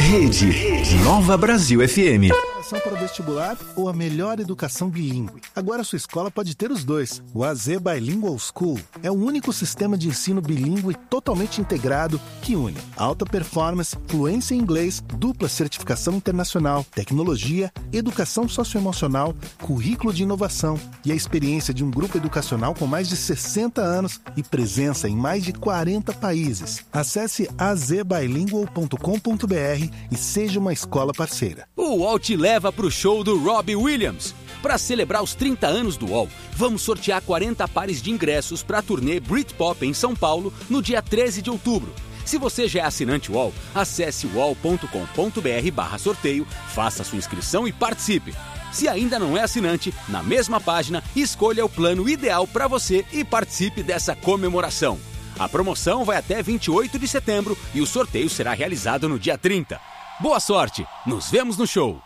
Rede Nova Brasil FM. Para o vestibular ou a melhor educação bilíngue. Agora sua escola pode ter os dois. O AZ Bilingual School é o único sistema de ensino bilíngue totalmente integrado que une alta performance, fluência em inglês, dupla certificação internacional, tecnologia, educação socioemocional, currículo de inovação e a experiência de um grupo educacional com mais de 60 anos e presença em mais de 40 países. Acesse azbilingual.com.br e seja uma escola parceira. O UOL te leva para o show do Robbie Williams. Para celebrar os 30 anos do UOL, vamos sortear 40 pares de ingressos para a turnê Britpop em São Paulo no dia 13 de outubro. Se você já é assinante UOL, acesse uol.com.br/sorteio, faça sua inscrição e participe. Se ainda não é assinante, na mesma página, escolha o plano ideal para você e participe dessa comemoração. A promoção vai até 28 de setembro e o sorteio será realizado no dia 30. Boa sorte! Nos vemos no show!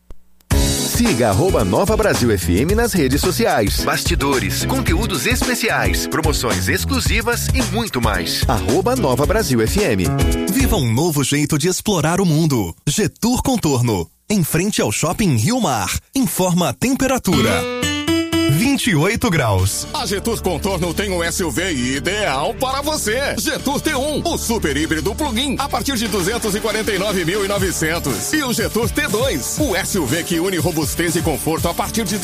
Siga @Nova Brasil FM nas redes sociais. Bastidores, conteúdos especiais, promoções exclusivas e muito mais. @Nova Brasil FM. Viva um novo jeito de explorar o mundo. Getur Contorno. Em frente ao Shopping Rio Mar. Informa a temperatura. 28 graus. A Getur Contorno tem um SUV ideal para você. Getur T1, o super híbrido plug-in, a partir de 249.900. E o Getur T2, o SUV que une robustez e conforto a partir de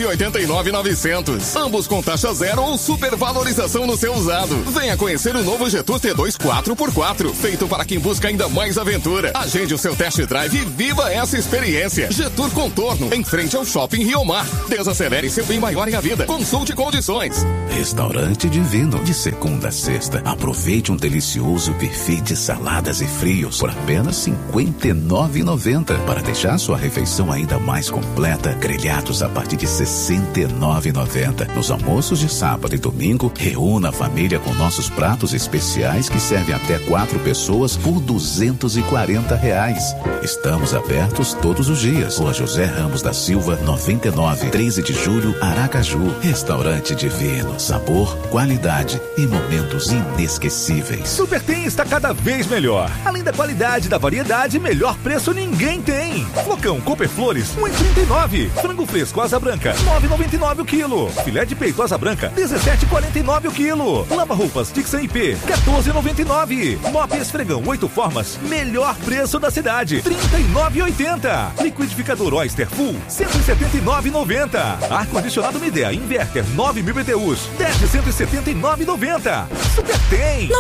289.900. Ambos com taxa zero ou supervalorização no seu usado. Venha conhecer o novo Getur T2 4x4, feito para quem busca ainda mais aventura. Agende o seu test drive e viva essa experiência. Getur Contorno, em frente ao Shopping Rio Mar. Desacelere seu bem maior em a vida. Consulte condições. Restaurante Divino. De segunda a sexta, aproveite um delicioso buffet de saladas e frios por apenas R$ 59,90. Para deixar sua refeição ainda mais completa, grelhados a partir de R$ 69,90. Nos almoços de sábado e domingo, reúna a família com nossos pratos especiais que servem até 4 pessoas por R$ 240. Estamos abertos todos os dias. Rua José Ramos da Silva, 99, 13 de julho, Aracaju. Restaurante Divino. Sabor, qualidade e momentos inesquecíveis. Super Tem está cada vez melhor. Além da qualidade, da variedade, melhor preço ninguém tem. Flocão Cooper Flores, R$ 1,39. Frango fresco Asa Branca, R$ 9,99 o quilo. Filé de peito Asa Branca, R$ 17,49 o quilo. Lava roupas Dixon IP, R$ 14,99. Mop Esfregão 8 formas, melhor preço da cidade, R$ 39,80. Liquidificador Oyster Full, R$ 179,90. Ar-condicionado Midea Inverter 9.000 BTUs, 10.179,90. Super Tem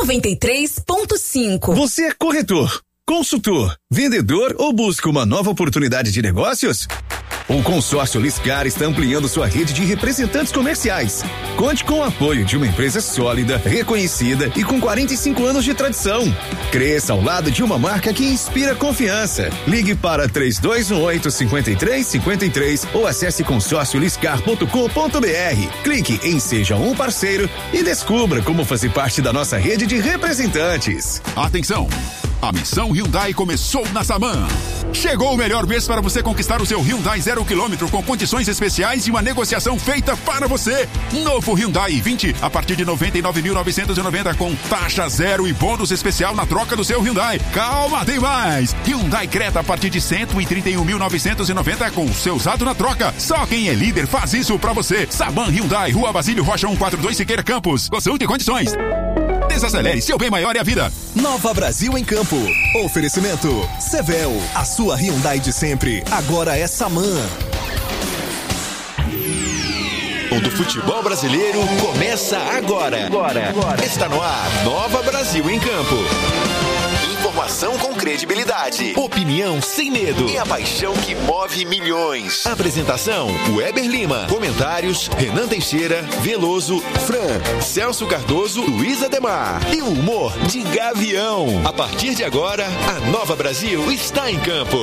93.5. Você é corretor, consultor, vendedor ou busca uma nova oportunidade de negócios? O consórcio Liscar está ampliando sua rede de representantes comerciais. Conte com o apoio de uma empresa sólida, reconhecida e com 45 anos de tradição. Cresça ao lado de uma marca que inspira confiança. Ligue para 3218-5353 ou acesse consórcioliscar.com.br. Clique em Seja um Parceiro e descubra como fazer parte da nossa rede de representantes. Atenção! A missão Hyundai começou na Saman. Chegou o melhor mês para você conquistar o seu Hyundai 0 km com condições especiais e uma negociação feita para você. Novo Hyundai i20 a partir de 99.990 com taxa zero e bônus especial na troca do seu Hyundai. Calma, tem mais! Hyundai Creta a partir de 131.990 com o seu usado na troca. Só quem é líder faz isso para você. Saman Hyundai, Rua Basílio Rocha 142 Siqueira Campos. Consulte condições. Desacelere, seu bem maior é a vida. Nova Brasil em Campo. Oferecimento Sevel, a sua Hyundai de sempre, agora é Saman. O do futebol brasileiro começa agora. Está no ar, Nova Brasil em Campo. Informação com credibilidade, opinião sem medo e a paixão que move milhões. Apresentação, Weber Lima. Comentários, Renan Teixeira, Veloso, Fran, Celso Cardoso, Luiz Ademar. E o humor de Gavião. A partir de agora, a Nova Brasil está em campo.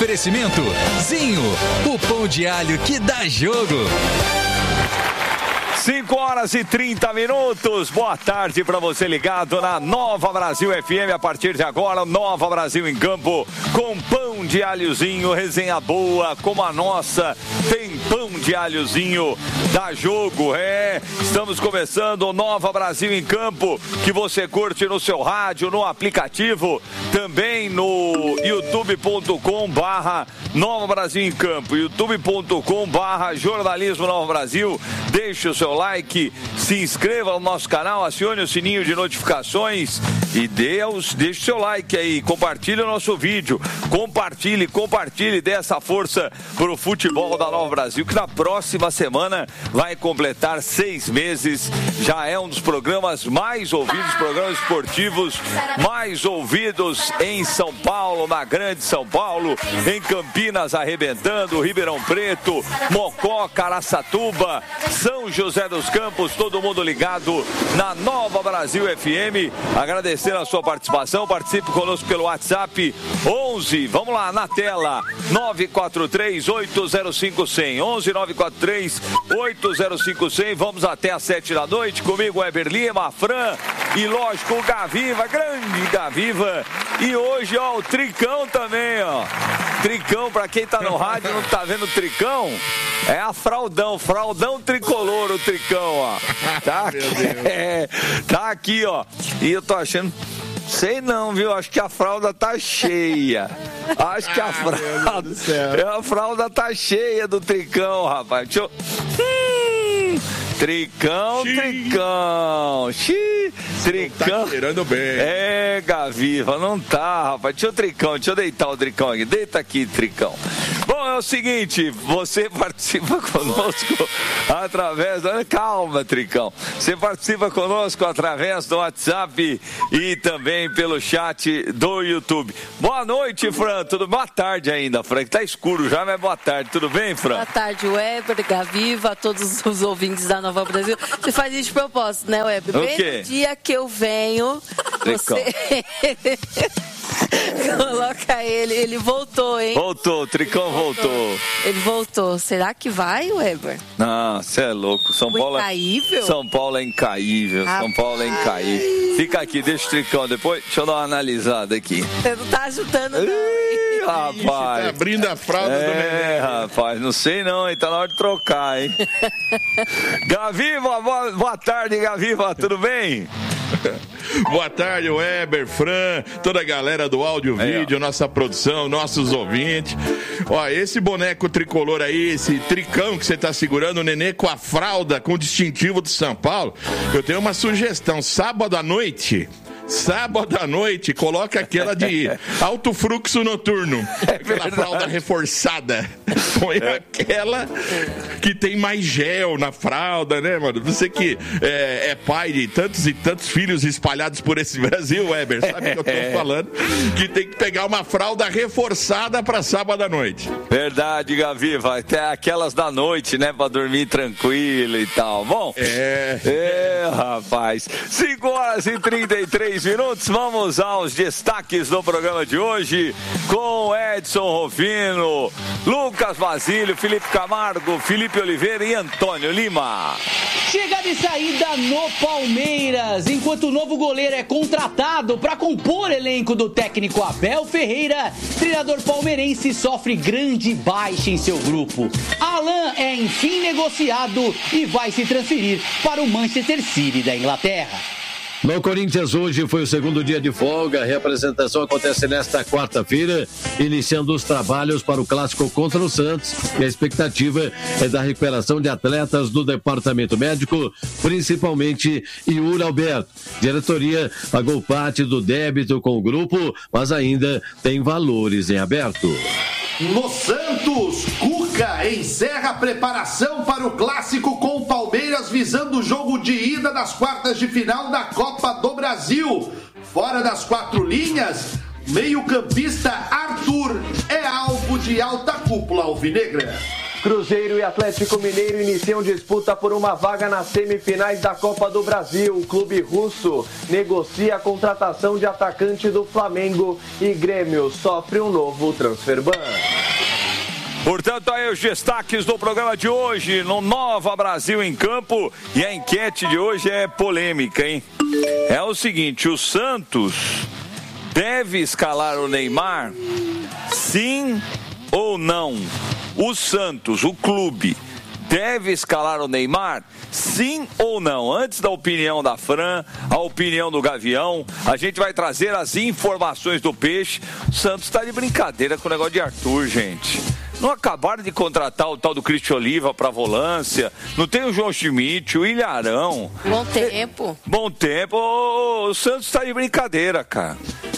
Oferecimento Zinho, o pão de alho que dá jogo. 5h30. Boa tarde para você ligado na Nova Brasil FM. A partir de agora, Nova Brasil em Campo, com pão de alhozinho, resenha boa como a nossa. Tem pão de alhozinho, dá jogo, Estamos começando o Nova Brasil em Campo, que você curte no seu rádio, no aplicativo, também no youtube.com/Nova Brasil em Campo, youtube.com/Jornalismo Nova Brasil. Deixe o seu like, se inscreva no nosso canal, acione o sininho de notificações e deixe o seu like aí, compartilhe o nosso vídeo, compartilhe, dê essa força pro futebol da Nova Brasil, que na próxima semana vai completar 6 meses, já é um dos programas mais ouvidos, programas esportivos mais ouvidos em São Paulo, na Grande São Paulo, em Campinas arrebentando, Ribeirão Preto, Mococa, Araçatuba, São José dos Campos, todo mundo ligado na Nova Brasil FM. Agradecer a sua participação, participe conosco pelo WhatsApp 11, vamos lá na tela, 943-805-100, 11-943-805-100, vamos até às 7 da noite, comigo Weber Lima, Fran e lógico o Gaviva, grande Gaviva, e hoje ó, o Tricão também, ó, Tricão, pra quem tá no rádio não tá vendo o Tricão, é a fraldão tricolor, o Tricão, ó, tá, tá aqui, ó, e eu tô achando, sei não, viu, acho que a fralda tá cheia, acho que a fralda tá cheia do Tricão, rapaz, deixa eu... Tricão. Tricão. Tá cheirando bem. Gaviva, não tá, rapaz. Deixa eu deitar o Tricão aqui. Deita aqui, Tricão. Bom, é o seguinte, você participa conosco através do... Calma, Tricão. Você participa conosco através do WhatsApp e também pelo chat do YouTube. Boa noite, Fran. Boa tarde ainda, Fran, que tá escuro já, mas boa tarde. Tudo bem, Fran? Boa tarde, Weber, Gaviva, todos os ouvintes da Nova Brasil. Você faz isso de propósito, né, Weber? O quê? Bem no dia que eu venho, você... Coloca ele voltou, hein? Voltou, o Tricão voltou. Ele voltou. Será que vai, Weber? Não, você é louco. São Paulo é incaível. São Paulo é incaível. Fica aqui, deixa o Tricão depois. Deixa eu dar uma analisada aqui. Você não tá ajudando, não. Rapaz. Tá abrindo a fralda do neném. Rapaz, não sei não, hein? Tá na hora de trocar, hein? Gaviva, boa tarde, Gaviva, tudo bem? Boa tarde, Weber, Fran, toda a galera do áudio, vídeo, nossa produção, nossos ouvintes. Ó, esse boneco tricolor aí, esse Tricão que você tá segurando, o nenê com a fralda, com o distintivo do São Paulo, eu tenho uma sugestão, sábado à noite, coloca aquela de alto fluxo noturno. Aquela fralda reforçada. Põe aquela que tem mais gel na fralda, né, mano? Você que é pai de tantos e tantos filhos espalhados por esse Brasil, Weber, sabe o que eu tô falando? Que tem que pegar uma fralda reforçada pra sábado à noite. Verdade, Gaviva. Até aquelas da noite, né, pra dormir tranquilo e tal. Bom? Rapaz. 5h33. Vamos aos destaques do programa de hoje com Edson Rufino, Lucas Basílio, Felipe Camargo, Felipe Oliveira e Antônio Lima. Chegada e saída no Palmeiras, enquanto o novo goleiro é contratado para compor elenco do técnico Abel Ferreira, treinador palmeirense sofre grande baixa em seu grupo. Alan é enfim negociado e vai se transferir para o Manchester City da Inglaterra. No Corinthians hoje foi o segundo dia de folga, a representação acontece nesta quarta-feira, iniciando os trabalhos para o clássico contra o Santos, e a expectativa é da recuperação de atletas do departamento médico, principalmente Yuri Alberto. Diretoria pagou parte do débito com o grupo, mas ainda tem valores em aberto. No Santos, Cuca encerra a preparação para o clássico com o Palmeiras, visando o jogo de ida das quartas de final da Copa do Brasil. Fora das quatro linhas, meio-campista Arthur é alvo de alta cúpula alvinegra. Cruzeiro e Atlético Mineiro iniciam disputa por uma vaga nas semifinais da Copa do Brasil. O clube russo negocia a contratação de atacante do Flamengo e Grêmio sofre um novo transfer ban. Portanto, aí os destaques do programa de hoje no Nova Brasil em Campo. E a enquete de hoje é polêmica, hein? É o seguinte, o Santos deve escalar o Neymar? Sim ou não? O Santos, o clube, deve escalar o Neymar? Sim ou não? Antes da opinião da Fran, a opinião do Gavião, a gente vai trazer as informações do Peixe. O Santos está de brincadeira com o negócio de Arthur, gente. Não acabaram de contratar o tal do Cristian Oliva para volância. Não tem o João Schmidt, o Ilharão. Bom tempo. Bom tempo. O Santos está de brincadeira, cara.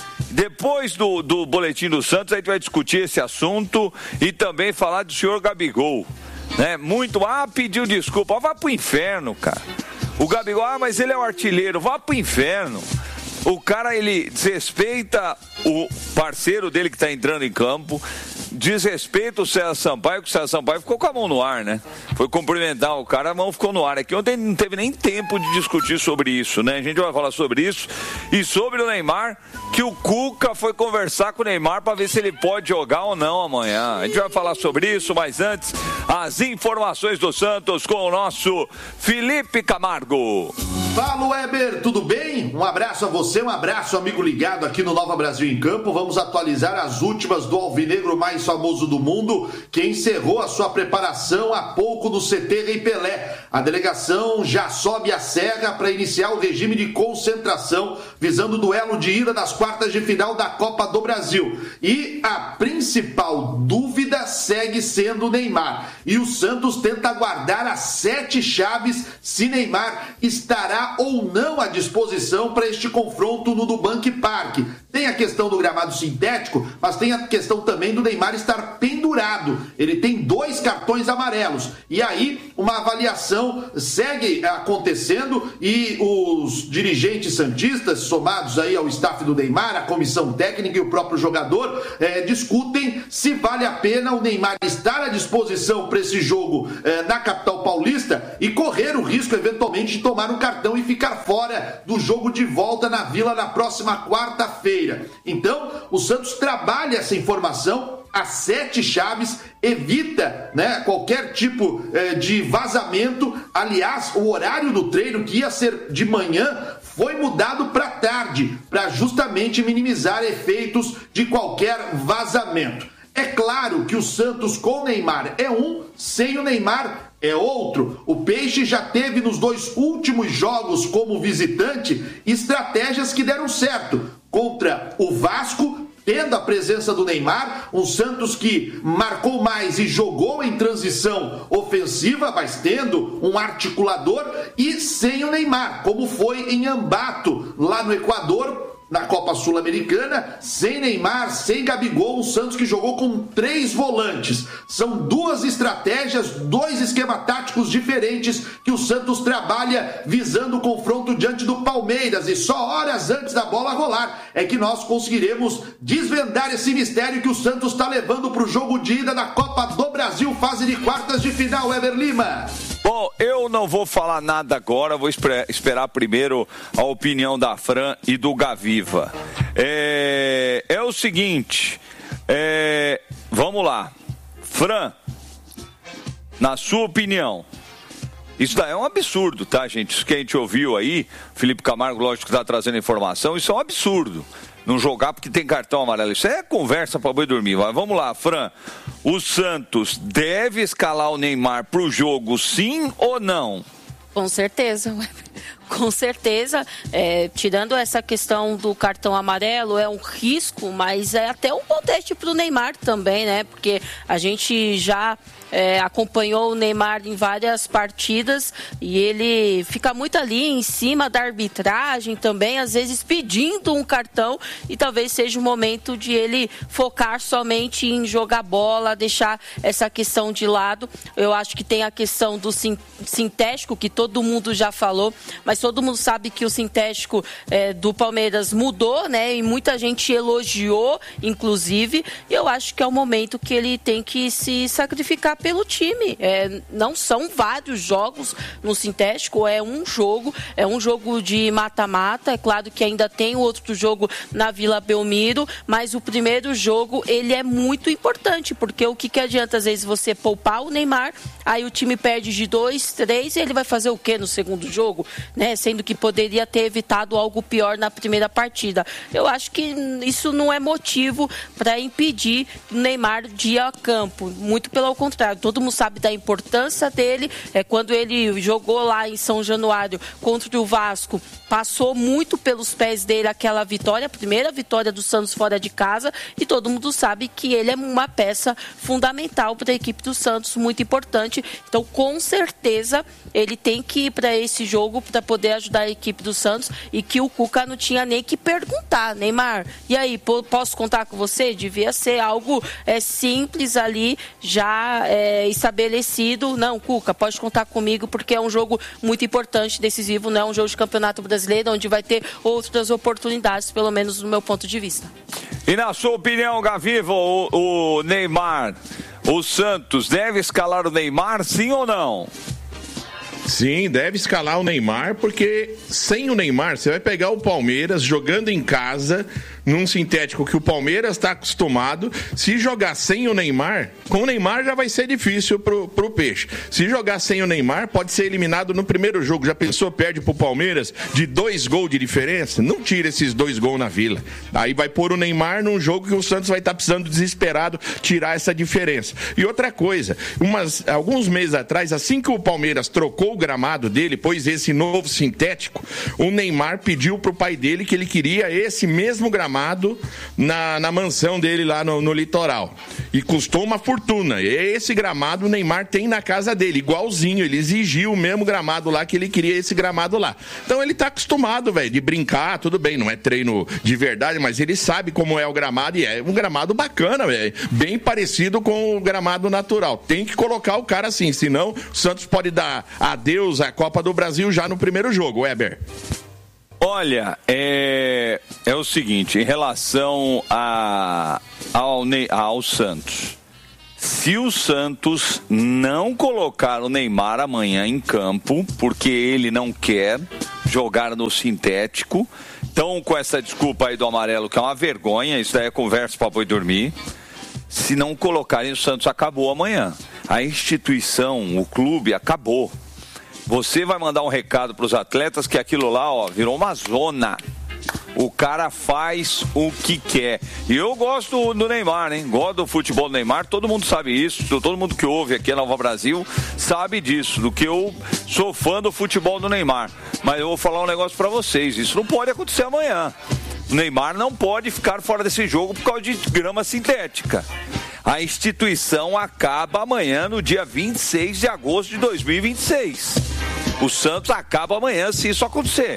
Depois do boletim do Santos, a gente vai discutir esse assunto e também falar do senhor Gabigol. Né? Pediu desculpa. Vá pro inferno, cara. O Gabigol, mas ele é o artilheiro. Vá pro inferno. O cara, ele desrespeita o parceiro dele que tá entrando em campo, desrespeita o César Sampaio, que o César Sampaio ficou com a mão no ar, né? Foi cumprimentar o cara, a mão ficou no ar. É que ontem não teve nem tempo de discutir sobre isso, né? A gente vai falar sobre isso e sobre o Neymar, que o Cuca foi conversar com o Neymar para ver se ele pode jogar ou não amanhã. A gente vai falar sobre isso, mas antes, as informações do Santos com o nosso Felipe Camargo. Fala, Weber, tudo bem? Um abraço a você, um abraço, amigo ligado aqui no Nova Brasil em Campo. Vamos atualizar as últimas do alvinegro mais famoso do mundo, que encerrou a sua preparação há pouco no CT Rei Pelé. A delegação já sobe a serra para iniciar o regime de concentração, visando o duelo de ida das quartas de final da Copa do Brasil. E a principal dúvida segue sendo o Neymar. E o Santos tenta guardar as 7 chaves se Neymar estará ou não à disposição para este confronto no Nubank Park. Tem a questão do gramado sintético, mas tem a questão também do Neymar estar pendurado. Ele tem 2 cartões amarelos. E aí, uma avaliação segue acontecendo e os dirigentes santistas, somados aí ao staff do Neymar, a comissão técnica e o próprio jogador, discutem se vale a pena o Neymar estar à disposição para esse jogo na capital paulista e correr o risco, eventualmente, de tomar um cartão e ficar fora do jogo de volta na Vila na próxima quarta-feira. Então, o Santos trabalha essa informação, as 7 chaves, evita, né, qualquer tipo de vazamento. Aliás, o horário do treino, que ia ser de manhã, foi mudado para tarde, para justamente minimizar efeitos de qualquer vazamento. É claro que o Santos com o Neymar é um, sem o Neymar é outro. O Peixe já teve nos 2 últimos jogos como visitante estratégias que deram certo. Contra o Vasco, tendo a presença do Neymar, um Santos que marcou mais e jogou em transição ofensiva, mas tendo um articulador, e sem o Neymar, como foi em Ambato, lá no Equador, na Copa Sul-Americana, sem Neymar, sem Gabigol, um Santos que jogou com 3 volantes. São 2 estratégias, 2 esquemas táticos diferentes que o Santos trabalha visando o confronto diante do Palmeiras. E só horas antes da bola rolar é que nós conseguiremos desvendar esse mistério que o Santos está levando para o jogo de ida da Copa do Brasil, fase de quartas de final, Weber Lima. Bom, eu não vou falar nada agora, vou esperar primeiro a opinião da Fran e do Gaviva. É o seguinte, vamos lá. Fran, na sua opinião, isso daí é um absurdo, tá, gente? Isso que a gente ouviu aí, Felipe Camargo, lógico que está trazendo informação, isso é um absurdo. Não jogar porque tem cartão amarelo. Isso é conversa para boi dormir. Mas vamos lá, Fran. O Santos deve escalar o Neymar para o jogo, sim ou não? Com certeza. Com certeza. Tirando essa questão do cartão amarelo, é um risco, mas é até um bom teste para o Neymar também, né? Porque a gente já acompanhou o Neymar em várias partidas e ele fica muito ali em cima da arbitragem também, às vezes pedindo um cartão, e talvez seja o momento de ele focar somente em jogar bola, deixar essa questão de lado. Eu acho que tem a questão do sintético, que todo mundo já falou, mas todo mundo sabe que o sintético do Palmeiras mudou, né? E muita gente elogiou, inclusive. E eu acho que é o momento que ele tem que se sacrificar pelo time. Não são vários jogos no sintético, é um jogo de mata-mata. É claro que ainda tem outro jogo na Vila Belmiro, mas o primeiro jogo, ele é muito importante, porque o que adianta, às vezes, você poupar o Neymar, aí o time perde de 2-3 e ele vai fazer o quê no segundo jogo, né? Sendo que poderia ter evitado algo pior na primeira partida. Eu acho que isso não é motivo para impedir o Neymar de ir a campo. Muito pelo contrário, todo mundo sabe da importância dele. Quando ele jogou lá em São Januário contra o Vasco, passou muito pelos pés dele aquela vitória, a primeira vitória do Santos fora de casa, e todo mundo sabe que ele é uma peça fundamental para a equipe do Santos, muito importante. Então, com certeza, ele tem que ir para esse jogo para poder ajudar a equipe do Santos, e que o Cuca não tinha nem que perguntar, Neymar, e aí, posso contar com você? Devia ser algo simples ali, já estabelecido. Não, Cuca, pode contar comigo, porque é um jogo muito importante, decisivo, não é um jogo de Campeonato Brasileiro, onde vai ter outras oportunidades, pelo menos no meu ponto de vista. E na sua opinião, Gaviva, o Neymar, o Santos deve escalar o Neymar, sim ou não? Sim, deve escalar o Neymar, porque sem o Neymar, você vai pegar o Palmeiras jogando em casa, num sintético que o Palmeiras está acostumado. Se jogar sem o Neymar, com o Neymar já vai ser difícil pro Peixe. Se jogar sem o Neymar, pode ser eliminado no primeiro jogo. Já pensou, perde pro Palmeiras de 2 gols de diferença? Não tira esses 2 gols na Vila. Aí vai pôr o Neymar num jogo que o Santos vai estar precisando desesperado tirar essa diferença. E outra coisa, alguns meses atrás, assim que o Palmeiras trocou o gramado dele, pôs esse novo sintético, o Neymar pediu pro pai dele que ele queria esse mesmo gramado na mansão dele lá no litoral. E custou uma fortuna. Esse gramado o Neymar tem na casa dele, igualzinho. Ele exigiu o mesmo gramado lá, que ele queria esse gramado lá. Então ele tá acostumado, velho, de brincar, tudo bem, não é treino de verdade, mas ele sabe como é o gramado, e é um gramado bacana, velho. Bem parecido com o gramado natural. Tem que colocar o cara assim, senão o Santos pode dar adeus à Copa do Brasil já no primeiro jogo, Weber. Olha, é o seguinte, em relação ao Santos. Se o Santos não colocar o Neymar amanhã em campo, porque ele não quer jogar no sintético, então com essa desculpa aí do amarelo, que é uma vergonha, isso daí é conversa para boi dormir. Se não colocarem, o Santos acabou amanhã. A instituição, o clube, acabou. Você vai mandar um recado para os atletas que aquilo lá, virou uma zona. O cara faz o que quer. E eu gosto do Neymar, hein? Gosto do futebol do Neymar, todo mundo sabe isso. Todo mundo que ouve aqui a Nova Brasil sabe disso, do que eu sou fã do futebol do Neymar. Mas eu vou falar um negócio para vocês, isso não pode acontecer amanhã. O Neymar não pode ficar fora desse jogo por causa de grama sintética. A instituição acaba amanhã, no dia 26 de agosto de 2026. O Santos acaba amanhã se isso acontecer.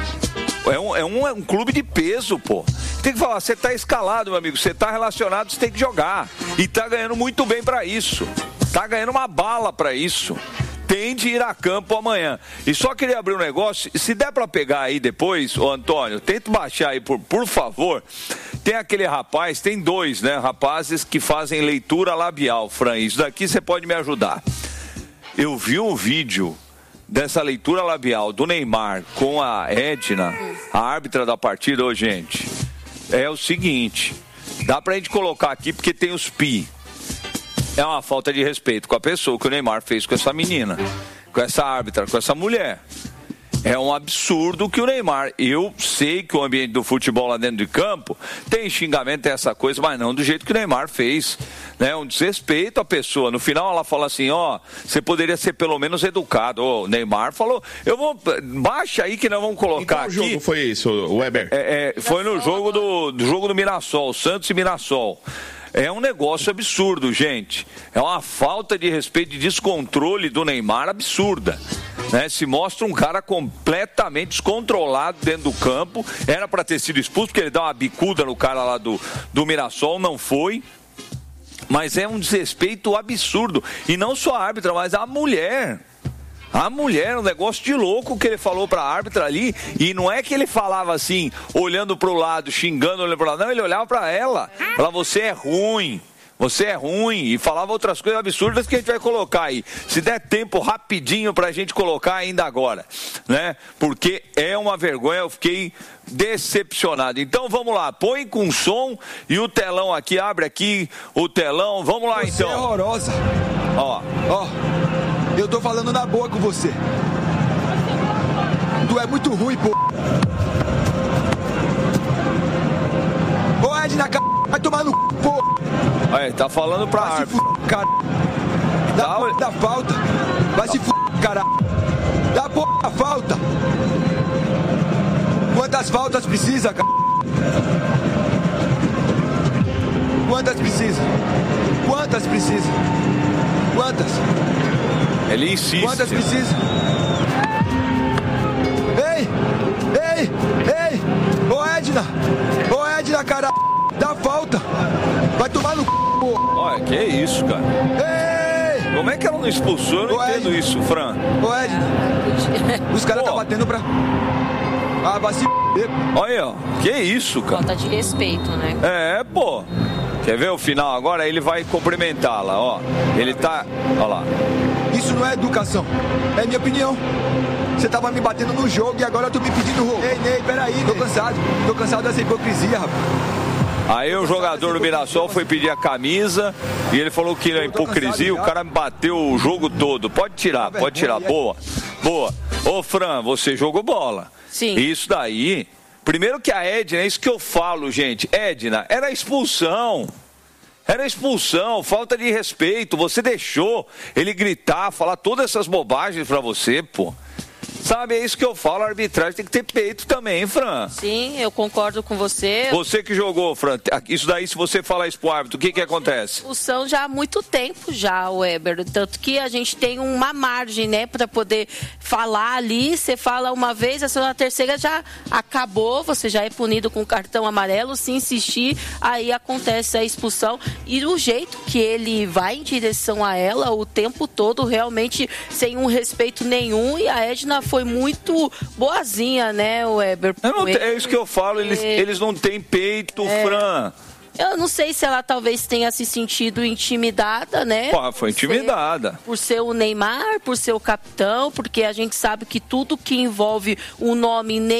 É um clube de peso, pô. Tem que falar, você tá escalado, meu amigo, você tá relacionado, você tem que jogar. E tá ganhando muito bem pra isso. Tá ganhando uma bala pra isso. Tem de ir a campo amanhã. E só queria abrir um negócio, se der pra pegar aí depois, ô Antônio, tenta baixar aí, por favor. Tem aquele rapaz, tem 2, né, rapazes que fazem leitura labial, Fran. Isso daqui você pode me ajudar. Eu vi um vídeo dessa leitura labial do Neymar com a Edna, a árbitra da partida. Ô, gente, é o seguinte, dá pra gente colocar aqui porque tem os pi. É uma falta de respeito com a pessoa que o Neymar fez com essa menina, com essa árbitra, com essa mulher. É um absurdo que o Neymar... Eu sei que o ambiente do futebol lá dentro de campo tem xingamento, tem essa coisa, mas não do jeito que o Neymar fez, né? Um desrespeito à pessoa. No final ela fala assim, você poderia ser pelo menos educado. O Neymar falou, baixa aí que nós vamos colocar aqui. Qual jogo foi isso, Weber? Foi no jogo do Mirassol, Santos e Mirassol. É um negócio absurdo, gente. É uma falta de respeito e descontrole do Neymar absurda. Né? Se mostra um cara completamente descontrolado dentro do campo. Era para ter sido expulso, porque ele dá uma bicuda no cara lá do Mirassol, não foi. Mas é um desrespeito absurdo. E não só a árbitra, mas a mulher. A mulher, um negócio de louco que ele falou pra árbitra ali, e não é que ele falava assim, olhando pro lado, xingando, olhando pro lado, não, ele olhava pra ela, falava, você é ruim, e falava outras coisas absurdas que a gente vai colocar aí, se der tempo rapidinho pra gente colocar ainda agora, né, porque é uma vergonha, eu fiquei decepcionado. Então vamos lá, põe com som e o telão aqui, abre aqui o telão, vamos lá. Você então. É horrorosa. Ó, eu tô falando na boa com você. Tu é muito ruim, pô. Ô, Edna, vai tomar no c, pô. Aí, tá falando pra árbitra. Cara. Dá falta. Vai se f***, cara. Dá porra a falta. Quantas faltas precisa, cara? Quantas precisa? Quantas? Ele insiste. Quantas precisa? Ei! Ô Edna, cara! Dá falta! Vai tomar no c, pô! Olha, que isso, cara? Ei! Como é que ela não expulsou? Eu não entendo isso, Fran. Ô Edna! Os caras tá batendo pra... Ah, vai se f***. Olha, ó. Que isso, cara? Falta de respeito, né? É, pô. Quer ver o final agora? Ele vai cumprimentá-la, ó. Ele tá... Ó lá. Isso não é educação. É minha opinião. Você tava me batendo no jogo e agora eu tô me pedindo roubo. Ei, Ney, peraí. Tô cansado dessa hipocrisia, rapaz. Aí o jogador do Mirassol foi pedir a camisa e ele falou que é hipocrisia, o cara me bateu o jogo todo. Pode tirar. Boa. Ô, Fran, você jogou bola. Sim. Isso daí... Primeiro que a Edna, é isso que eu falo, gente. Edna, era expulsão, falta de respeito. Você deixou ele gritar, falar todas essas bobagens pra você, pô. Sabe, é isso que eu falo, a arbitragem tem que ter peito também, Fran. Sim, eu concordo com você. Você que jogou, Fran, isso daí, se você falar isso pro árbitro, o que acontece? Expulsão já há muito tempo já, Weber, tanto que a gente tem uma margem, né, para poder falar ali, você fala uma vez, a segunda, a terceira já acabou, você já é punido com cartão amarelo, se insistir, aí acontece a expulsão, e do jeito que ele vai em direção a ela o tempo todo, realmente sem um respeito nenhum, e a Edna foi muito boazinha, né, Weber? É isso que eu falo, eles não têm peito, Fran. Eu não sei se ela talvez tenha se sentido intimidada, né? Pô, foi intimidada. Por ser o Neymar, por ser o capitão, porque a gente sabe que tudo que envolve o nome Neymar